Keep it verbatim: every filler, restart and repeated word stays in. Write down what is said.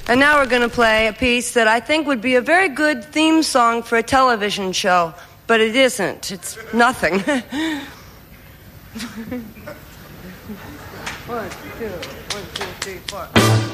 And now we're going to play a piece that I think would be a very good theme song for a television show, but it isn't. It's nothing. One, two, one, two, three, four.